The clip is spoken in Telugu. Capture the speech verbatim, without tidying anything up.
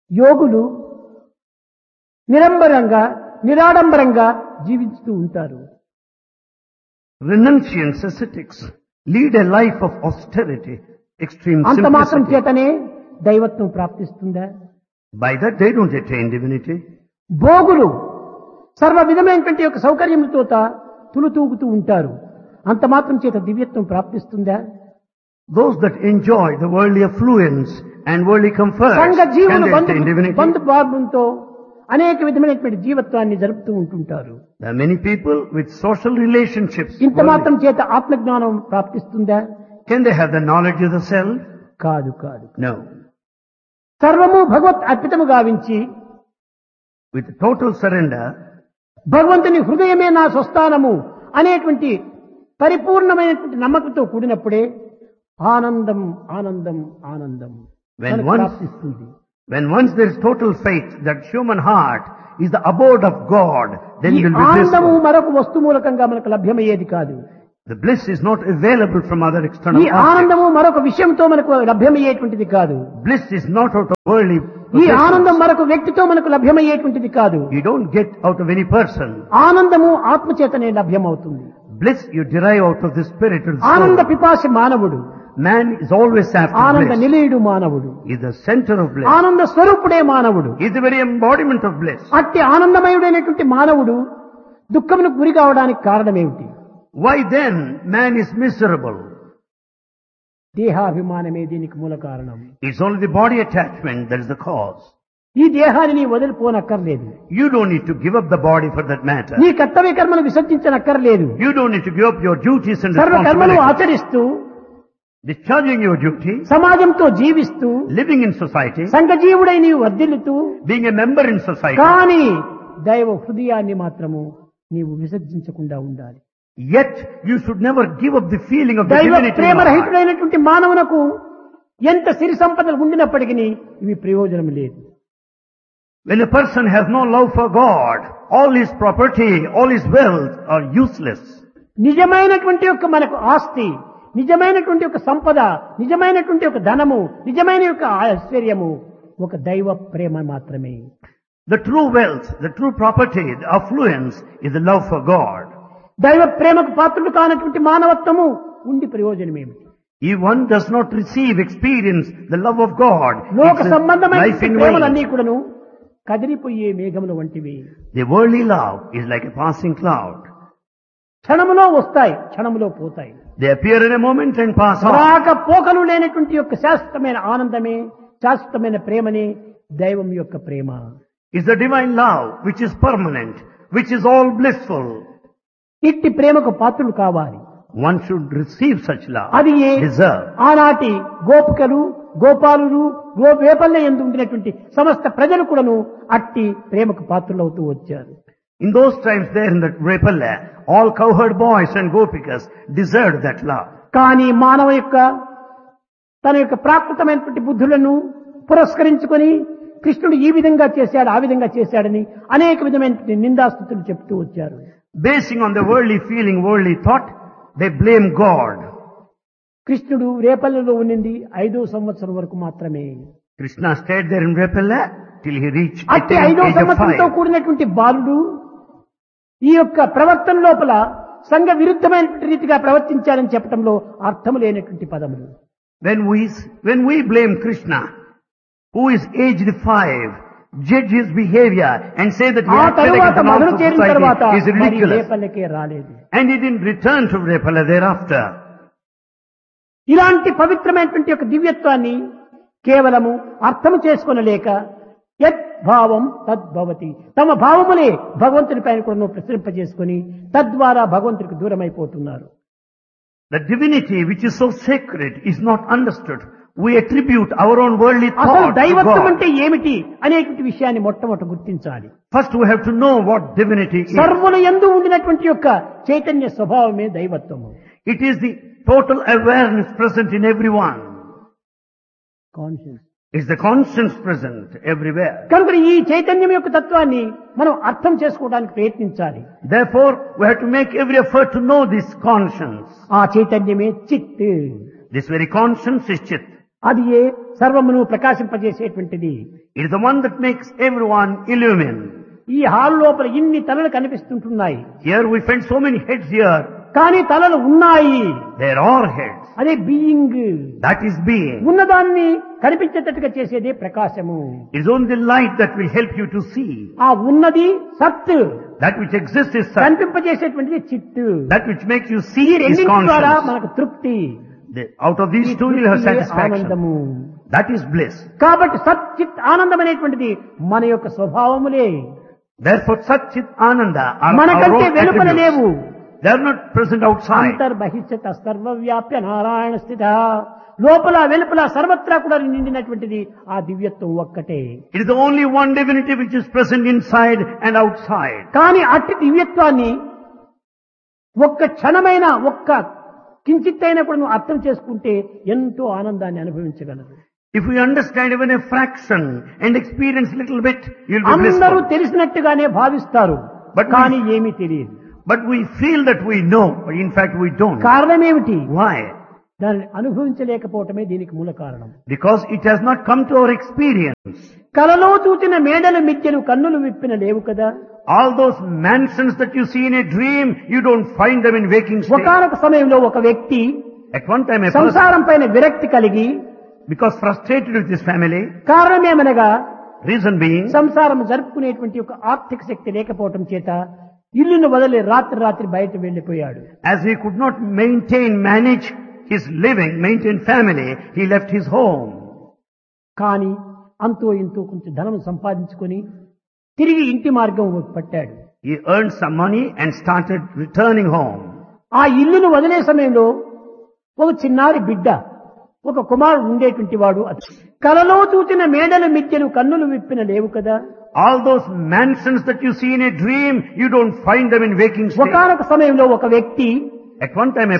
యోగులు నిరంబరంగా నిరాడంబరంగా జీవిస్తూ ఉంటారు. Renunciants, ascetics, lead a life of austerity, extreme అంత మాత్రం simplicity. చేతనే దైవత్వం ప్రాప్తిస్తుందా? By that they don't attain divinity. భోగులు సర్వ విధమైనటువంటి యొక్క సౌకర్యములతో తులుతూగుతూ ఉంటారు. అంత మాత్రం చేత దివ్యత్వం ప్రాప్తిస్తుందా? Those that enjoy the worldly affluence and worldly comforts, సంఘ can జీవులు they బంధు attain divinity? బంధుభావంతో అనేక విధమైనటువంటి జీవత్వాన్ని జరుపుతూ ఉంటుంటారు. There are many people with social relationships. ఇంత worldly. మాత్రం చేత ఆత్మజ్ఞానం ప్రాప్తిస్తుందా? Can they have the knowledge of the self? కాదు కాదు. No. సర్వము భగవత్ అర్పితము గావించి With total surrender, భగవంతుని హృదయమే నా స్వస్థానము అనేటువంటి పరిపూర్ణమైనటువంటి నమ్మకంతో కూడినప్పుడే ఆనందం ఆనందం ఆనందం When మనకు once- ప్రాప్తిస్తుంది. when once there is total faith that human heart is the abode of God, then ఈ you will be ఆనందము blissful. మరొక వస్తు మూలకంగా మనకు లభ్యమయ్యేది కాదు. The bliss is not available from other external ఈ objects. ఆనందము మరొక విషయంతో మనకు లభ్యమయ్యేటువంటిది కాదు. Bliss is not out of worldly ఈ ఆనందం possessions. మరొక వ్యక్తితో మనకు లభ్యమయ్యేటువంటిది కాదు. You don't get out of any person. ఆనందము ఆత్మచేతనే లభ్యమవుతుంది. Bliss you derive out of the spirit and ఆనంద soul. పిపాసి మానవుడు, Man is always after ఆనంద bliss. నిలయుడు మానవుడు, He is the center of bliss. ఆనంద స్వరూపుడే మానవుడు. He is the very embodiment of bliss. అట్టి ఆనందమయుడైనటువంటి మానవుడు దుఃఖమునకు గురి కావడానికి కారణమేమిటి? Why then man is miserable? దేహాభిమానమే దీనికి మూల కారణం. It's only the body attachment that is the cause. ఈ దేహాన్ని నీ వదిలిపోనక్కర్లేదు. You don't need to give up the body for that matter. నీ కర్తవ్య కర్మను విసర్జించనక్కర్లేదు. You don't need to give up your duties and సర్వ కర్మలు responsibilities. ఆచరిస్తూ Discharging your duty, సమాజంతో జీవిస్తూ living in society, సంఘజీవుడై నీవు వర్ధిల్లుతూ being a member in society, కానీ దైవ హృదయాన్ని మాత్రము నీవు విసర్జించకుండా ఉండాలి. yet you should never give up the feeling of the దైవ divinity in your heart. ప్రేమరహితుడైనటువంటి మానవునకు ఎంత సిరి సంపదలు ఉండినప్పటికీ ఇవి ప్రయోజనం లేదు. When a person has no love for God, all his property, all his wealth are useless. నిజమైనటువంటి యొక్క మనకు ఆస్తి, నిజమైనటువంటి యొక్క సంపద, నిజమైనటువంటి యొక్క ధనము, నిజమైన యొక్క ఐశ్వర్యము ఒక దైవ ప్రేమ మాత్రమే. The true wealth, the true property, the affluence is the love for God. దైవ ప్రేమకు పాత్రుడు కానటువంటి మానవత్వము ఉండి ప్రయోజనమేమిటి? If one does not receive, experience the love of God, లోక it's a life సంబంధమైన in ప్రేమలన్నీ vain. కూడాను కదిలిపోయే మేఘముల వంటివి. The worldly love is like a passing cloud. క్షణములో వస్తాయి, క్షణములో పోతాయి. They appear in a moment and pass on. రాక పోకలు లేనటువంటి యొక్క శాశ్వతమైన ఆనందమే, శాశ్వతమైన ప్రేమనే దైవం యొక్క ప్రేమ. It's the divine love which is permanent, which is all blissful. ఇట్టి ప్రేమకు పాత్రులు కావాలి. One should receive such love, అది ఏ deserve. ఆనాటి గోపికలు, గోపాలులు, గోపేపల్లె యందు ఉండినటువంటి సమస్త ప్రజలు కూడాను అట్టి ప్రేమకు పాత్రులవుతూ వచ్చారు. In those times there in that Repalla, all cowherd boys and gopikas deserved that love. కానీ మానవ యొక్క తన యొక్క ప్రాకృతమైనటువంటి బుద్ధులను పురస్కరించుకొని కృష్ణుడు ఈ విధంగా చేశాడు, ఆ విధంగా చేశాడని అనేక విధమైనటువంటి నిందాస్తుతులు చెప్తూ వచ్చారు. Basing on the worldly feeling, worldly thought, they blame God. కృష్ణుడు రేపల్లెలో ఉండింది ఐదో సంవత్సరం వరకు మాత్రమే. Krishna stayed there in Repalla till he reached అట్టి attained ఐదో age of సంవత్సరంతో five. కూడినటువంటి బాలుడు ఈ యొక్క ప్రవర్తన లోపల సంఘ విరుద్ధమైనటువంటి రీతిగా ప్రవర్తించాడని చెప్పడంలో అర్థం లేనటువంటి పదములు. When we, when we blame Krishna, who is aged five, judge his behavior and say that he ఆ acted like తరువాత a మధుర master of చేరిన తర్వాత society is మరి ridiculous. రేపల్లెకే రాలేదు. And he didn't return to Repalla thereafter. ఇలాంటి పవిత్రమైనటువంటి యొక్క దివ్యత్వాన్ని కేవలము అర్థం చేసుకొనలేక యత్ భావం తద్భవతి, తమ భావములే భగవంతుని పైన కూడా ప్రసరింపజేసుకొని తద్వారా భగవంతుడికి దూరం అయిపోతున్నారు. The divinity which is so sacred is not understood. We attribute our own worldly అసలు thought to దైవత్వం God. అంటే ఏమిటి అనేటువంటి విషయాన్ని మొట్టమొదట గుర్తించాలి. First we have to know what divinity is. సర్వుల యందు ఉండినటువంటి యొక్క చైతన్య స్వభావమే దైవత్వము. It is the total awareness present in everyone. Conscious. It's the conscience present everywhere. కనుక ఈ చైతన్యం యొక్క తత్వాన్ని మనం అర్థం చేసుకోవడానికి ప్రయత్నించాలి. Therefore, we have to make every effort to know this conscience. ఆ చైతన్యమే చిత్. This very conscience is Chit. అది ఏ సర్వమును ప్రకాశింపజేసేటువంటిది. It is the one that makes everyone illumine. ఈ హాల్ లోపల ఇన్ని తలలు కనిపిస్తుంటున్నాయి. Here we find so many heads here. కానీ తలలు ఉన్నాయి. There are heads. అదే బీయింగ్. That is being. ఉన్నదాన్ని కనిపించేటట్టుగా చేసేదే ప్రకాశము. It is only the light that will help you to see. ఆ ఉన్నది సత్. That which exists is Sat. కనిపింపజేసేటువంటిది చిత్. That which makes you see ఈ is రెండింటి ద్వారా conscience. మనకు తృప్తి. The, out of these two you have satisfaction. ఆనందము. That is bliss. కాబట్టి సత్ చిత్ ఆనందం అనేటువంటిది మన యొక్క స్వభావములే. Therefore Sat Chit Ananda are our మనకంటే own వెలుపల లేవు. attributes. They are not present outside. అంతర్బహిష్యత సర్వవ్యాప్య Narayana స్థిత. లోపల వెలుపల సర్వత్రా కూడా నిండినటువంటిది ఆ దివ్యత్వం ఒక్కటే. It is the only one divinity which is present inside and outside. కానీ అట్టి దివ్యత్వాన్ని ఒక్క క్షణమైన ఒక్క కించిత్తైనా కూడా నువ్వు అర్థం చేసుకుంటే ఎంతో ఆనందాన్ని అనుభవించగలరు. If we understand even a fraction and experience little bit, you'll be అందరూ blissful. తెలిసినట్టుగానే భావిస్తారు, But we- కానీ ఏమీ తెలియదు. But we feel that we know, but in fact we don't. కారణం ఏమిటి? Why? దాన్ని అనుభవించలేకపోవటమే దీనికి మూల కారణం. Because it has not come to our experience. కలలో చూచిన మేడల మిథ్యలు కన్నులు విప్పిన లేవు కదా. All those mansions that you see in a dream, you don't find them in waking state. ఒకానొక సమయంలో ఒక వ్యక్తి At one time a person, సంసారం పైన విరక్తి కలిగి, because frustrated with his family, కారణమేమనగా reason being, సంసారం జరుపుకునేటువంటి ఒక ఆర్థిక శక్తి లేకపోవటం చేత ఇల్లును వదిలి రాత్రి రాత్రి బయట వెళ్లిపోయాడు. as he could not maintain, manage his living, maintain family, he left his home. కానీ అంతో ఇంతో కొంచెం ధనం సంపాదించుకొని తిరిగి ఇంటి మార్గం పట్టాడు. He earned some money and started returning home. ఆ ఇల్లును వదిలే సమయంలో ఒక చిన్నారి బిడ్డ, ఒక కుమారుడు ఉండేటువంటి వాడు. కలలో చూచిన మేడల మిథ్యలు కన్నులు విప్పిన లేవు కదా. All those mansions that you see in a dream, you don't find them in waking state. ఒకానొక సమయంలో ఒక వ్యక్తి At one time a